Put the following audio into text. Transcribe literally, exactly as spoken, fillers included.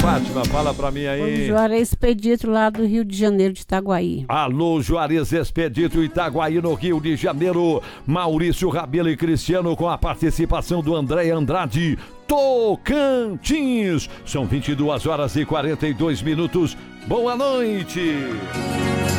Fátima, fala pra mim aí. O Juarez Expedito lá do Rio de Janeiro, de Itaguaí. Alô, Juarez Expedito, Itaguaí, no Rio de Janeiro. Maurício Rabelo e Cristiano com a participação do André Andrade. Tocantins. São vinte e duas horas e quarenta e dois minutos. Boa noite.